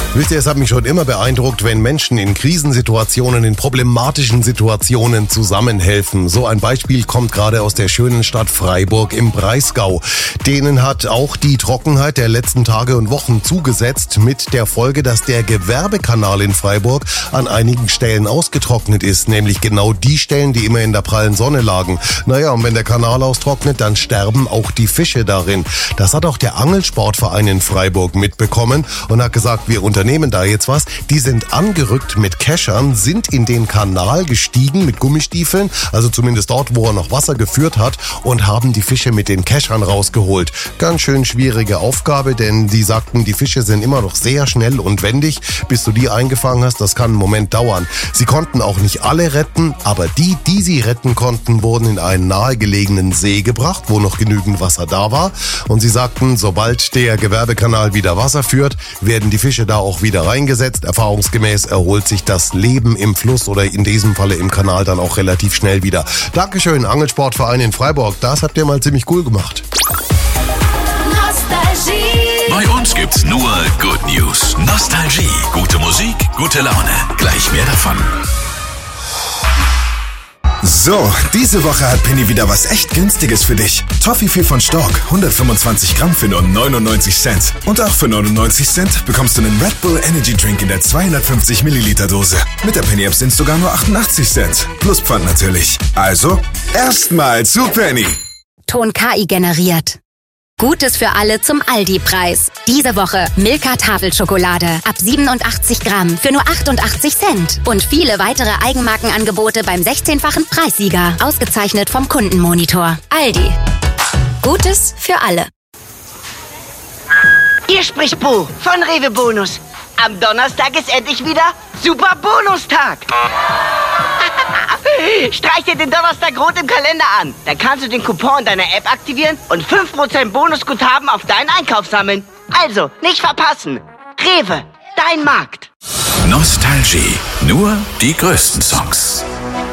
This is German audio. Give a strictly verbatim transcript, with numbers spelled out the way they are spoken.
Wisst ihr, es hat mich schon immer beeindruckt, wenn Menschen in Krisensituationen, in problematischen Situationen zusammenhelfen. So ein Beispiel kommt gerade aus der schönen Stadt Freiburg im Breisgau. Denen hat auch die Trockenheit der letzten Tage und Wochen zugesetzt, mit der Folge, dass der Gewerbekanal in Freiburg an einigen Stellen ausgetrocknet ist. Nämlich genau die Stellen, die immer in der prallen Sonne lagen. Naja, und wenn der Kanal austrocknet, dann sterben auch die Fische darin. Das hat auch der Angelsportverein in Freiburg mitbekommen und hat gesagt, wir unternehmen da jetzt was. Die sind angerückt mit Keschern, sind in den Kanal gestiegen mit Gummistiefeln, also zumindest dort, wo er noch Wasser geführt hat, und haben die Fische mit den Keschern rausgeholt. Ganz schön schwierige Aufgabe, denn die sagten, die Fische sind immer noch sehr schnell und wendig. Bis du die eingefangen hast, das kann einen Moment dauern. Sie konnten auch nicht alle retten, aber die, die sie retten konnten, wurden in einen nahegelegenen See gebracht, wo noch genügend Wasser da war. Und sie sagten, sobald der Gewerbekanal wieder Wasser führt, werden die Fische da auch wieder reingesetzt. Erfahrungsgemäß erholt sich das Leben im Fluss oder in diesem Falle im Kanal dann auch relativ schnell wieder. Dankeschön, Angelsportverein in Freiburg. Das habt ihr mal ziemlich cool gemacht. Nostalgie. Bei uns gibt's nur Good News. Nostalgie. Gute Musik, gute Laune. Gleich mehr davon. So, diese Woche hat Penny wieder was echt Günstiges für dich. Toffifee von Stork, hundertfünfundzwanzig Gramm für nur neunundneunzig Cent. Und auch für neunundneunzig Cent bekommst du einen Red Bull Energy Drink in der zweihundertfünfzig Milliliter Dose. Mit der Penny App sind es sogar nur achtundachtzig Cent. Plus Pfand natürlich. Also, erstmal zu Penny. Ton K I generiert. Gutes für alle zum Aldi-Preis. Diese Woche Milka Tafelschokolade ab siebenundachtzig Gramm für nur achtundachtzig Cent. Und viele weitere Eigenmarkenangebote beim sechzehnfachen Preissieger. Ausgezeichnet vom Kundenmonitor. Aldi. Gutes für alle. Hier spricht Bo von Rewe Bonus. Am Donnerstag ist endlich wieder Super Bonustag. Streich dir den Donnerstag rot im Kalender an. Dann kannst du den Coupon in deiner App aktivieren und fünf Prozent Bonusguthaben auf deinen Einkauf sammeln. Also, nicht verpassen. Rewe, dein Markt. Nostalgie. Nur die größten Songs.